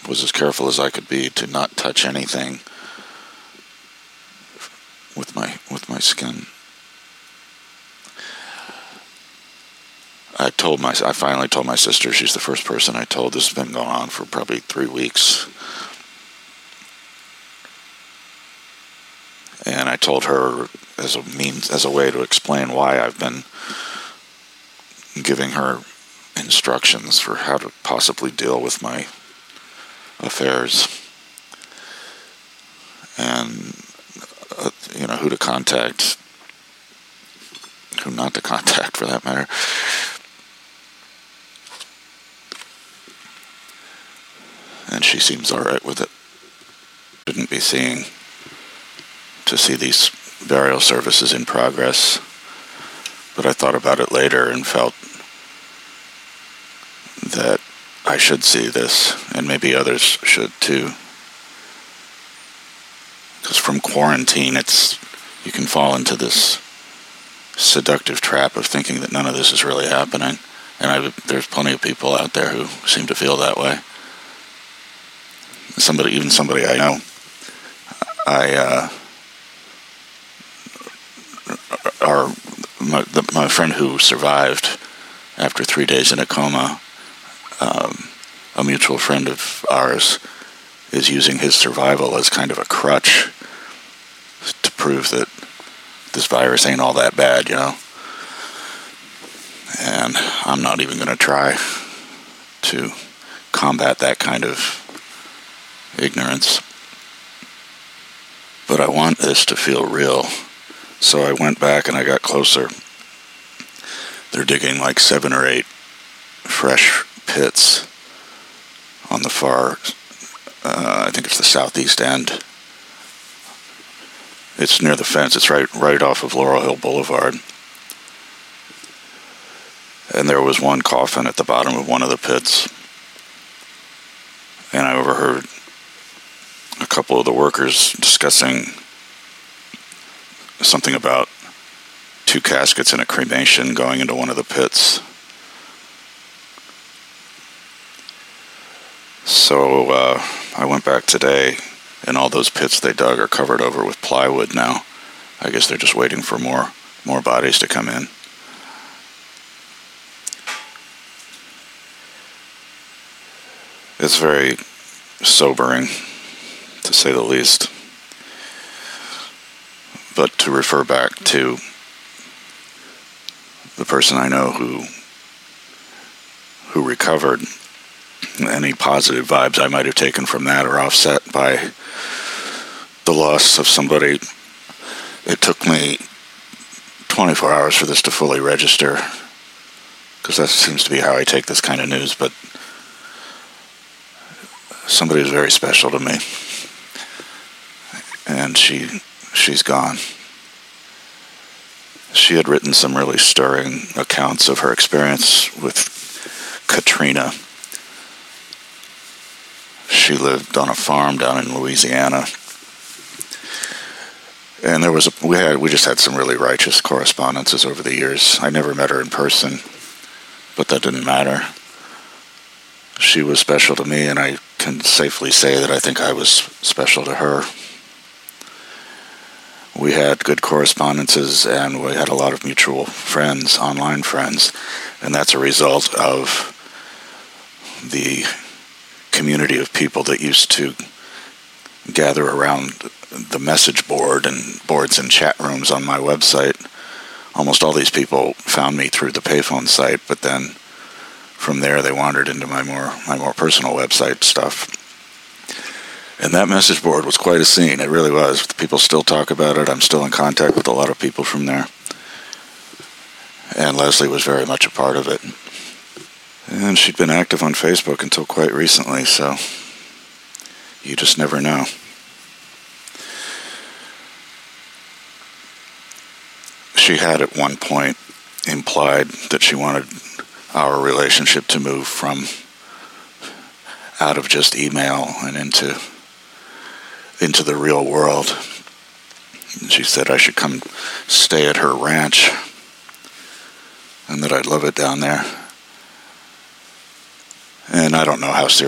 was as careful as I could be to not touch anything with my skin. I finally told my sister. She's the first person I told. This has been going on for probably 3 weeks. And I told her as a way to explain why I've been giving her instructions for how to possibly deal with my affairs. And, who to contact, who not to contact for that matter. And she seems all right with it. Shouldn't be to see these burial services in progress. But I thought about it later and felt that I should see this, and maybe others should too. Because from quarantine, you can fall into this seductive trap of thinking that none of this is really happening. And there's plenty of people out there who seem to feel that way. Somebody I know, my friend who survived after 3 days in a coma, a mutual friend of ours, is using his survival as kind of a crutch to prove that this virus ain't all that bad, And I'm not even going to try to combat that kind of ignorance. But I want this to feel real. So I went back and I got closer. They're digging like 7 or 8 fresh pits on the far, I think it's the southeast end. It's near the fence. It's right off of Laurel Hill Boulevard. And there was one coffin at the bottom of one of the pits. And I overheard a couple of the workers discussing something about 2 caskets and a cremation going into one of the pits. So I went back today, and all those pits they dug are covered over with plywood now. I guess they're just waiting for more bodies to come in. It's very sobering, to say the least. But to refer back to the person I know who recovered, any positive vibes I might have taken from that are offset by the loss of somebody. It took me 24 hours for this to fully register, because that seems to be how I take this kind of news, but somebody who's very special to me, and she's gone. She had written some really stirring accounts of her experience with Katrina. She lived on a farm down in Louisiana, and we just had some really righteous correspondences over the years. I never met her in person, but that didn't matter. She was special to me, and I can safely say that I think I was special to her. We had good correspondences, and we had a lot of mutual friends, online friends, and that's a result of the community of people that used to gather around the message board and boards and chat rooms on my website. Almost all these people found me through the payphone site, but then from there they wandered into my more personal website stuff. And that message board was quite a scene. It really was. People still talk about it. I'm still in contact with a lot of people from there. And Leslie was very much a part of it. And she'd been active on Facebook until quite recently, so you just never know. She had at one point implied that she wanted our relationship to move from out of just email and into the real world. And she said I should come stay at her ranch and that I'd love it down there. And I don't know how serious